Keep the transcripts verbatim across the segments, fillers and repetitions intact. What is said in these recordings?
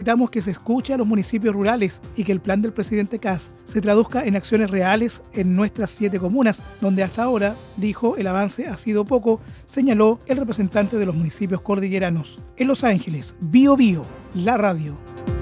necesitamos que se escuche a los municipios rurales y que el plan del presidente Kast se traduzca en acciones reales en nuestras siete comunas, donde hasta ahora, dijo, el avance ha sido poco, señaló el representante de los municipios cordilleranos. En Los Ángeles, Bio Bio, la radio.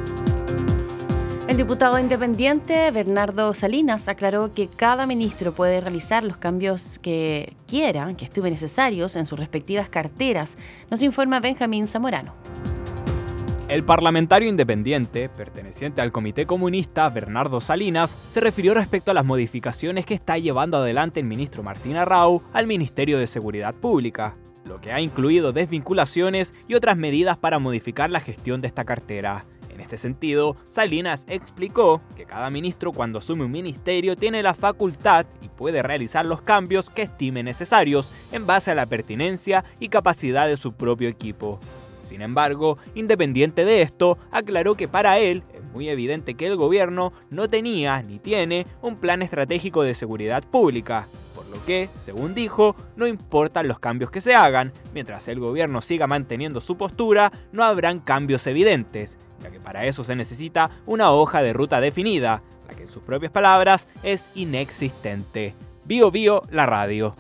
El diputado independiente Bernardo Salinas aclaró que cada ministro puede realizar los cambios que quiera, que estimen necesarios en sus respectivas carteras, nos informa Benjamín Zamorano. El parlamentario independiente, perteneciente al Comité Comunista, Bernardo Salinas, se refirió respecto a las modificaciones que está llevando adelante el ministro Martín Arrau al Ministerio de Seguridad Pública, lo que ha incluido desvinculaciones y otras medidas para modificar la gestión de esta cartera. En este sentido, Salinas explicó que cada ministro cuando asume un ministerio tiene la facultad y puede realizar los cambios que estime necesarios en base a la pertinencia y capacidad de su propio equipo. Sin embargo, independiente de esto, aclaró que para él es muy evidente que el gobierno no tenía ni tiene un plan estratégico de seguridad pública, por lo que, según dijo, no importan los cambios que se hagan, mientras el gobierno siga manteniendo su postura, no habrán cambios evidentes, ya que para eso se necesita una hoja de ruta definida, la que en sus propias palabras es inexistente. Bio Bio, la radio.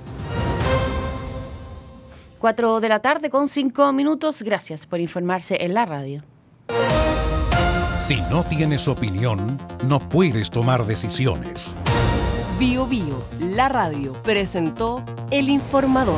cuatro de la tarde con cinco minutos. Gracias por informarse en la radio. Si no tienes opinión, no puedes tomar decisiones. Bio Bio, la radio, presentó El Informador.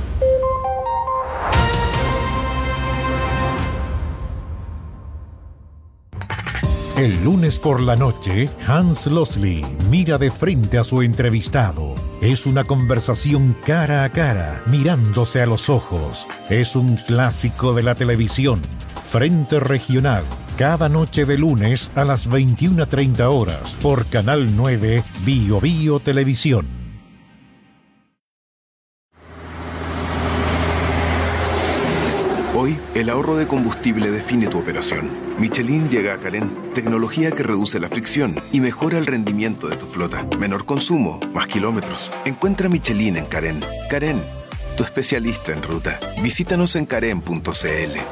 El lunes por la noche, Hans Losley mira de frente a su entrevistado. Es una conversación cara a cara, mirándose a los ojos. Es un clásico de la televisión. Frente Regional, cada noche de lunes a las veintiuna treinta horas, por Canal nueve, Bio Bio Televisión. Hoy, el ahorro de combustible define tu operación. Michelin llega a Carén, tecnología que reduce la fricción y mejora el rendimiento de tu flota. Menor consumo, más kilómetros. Encuentra Michelin en Carén. Carén, tu especialista en ruta. Visítanos en carén punto c l.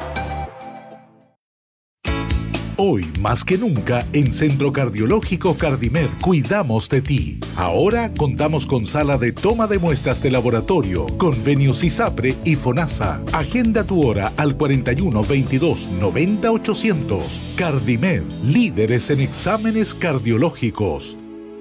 Hoy, más que nunca, en Centro Cardiológico Cardimed cuidamos de ti. Ahora contamos con sala de toma de muestras de laboratorio, convenios ISAPRE y FONASA. Agenda tu hora al cuarenta y uno, veintidós, noventa, ochocientos. Cardimed, líderes en exámenes cardiológicos.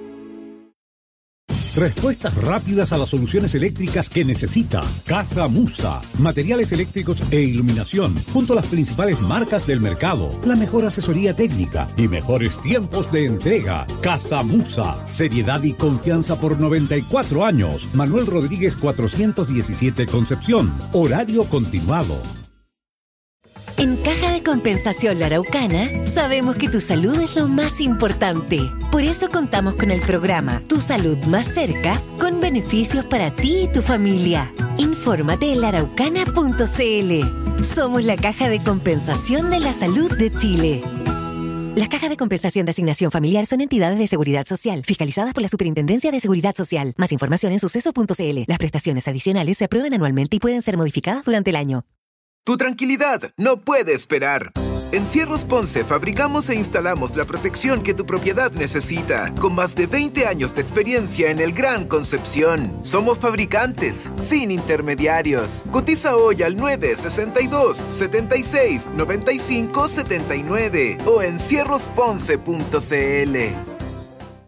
Respuestas rápidas a las soluciones eléctricas que necesita. Casa Musa. Materiales eléctricos e iluminación, junto a las principales marcas del mercado. La mejor asesoría técnica y mejores tiempos de entrega. Casa Musa. Seriedad y confianza por noventa y cuatro años. Manuel Rodríguez cuatrocientos diecisiete Concepción. Horario continuado. En Caja de Compensación La Araucana, sabemos que tu salud es lo más importante. Por eso contamos con el programa Tu Salud Más Cerca, con beneficios para ti y tu familia. Infórmate en la araucana punto c l. Somos la Caja de Compensación de la Salud de Chile. Las cajas de compensación de asignación familiar son entidades de seguridad social, fiscalizadas por la Superintendencia de Seguridad Social. Más información en suceso punto c l. Las prestaciones adicionales se aprueban anualmente y pueden ser modificadas durante el año. Tu tranquilidad no puede esperar. En Cierros Ponce fabricamos e instalamos la protección que tu propiedad necesita, con más de veinte años de experiencia en el Gran Concepción. Somos fabricantes, sin intermediarios. Cotiza hoy al nueve sesenta y dos, setenta y seis, noventa y cinco, setenta y nueve o en cierros ponce punto c l.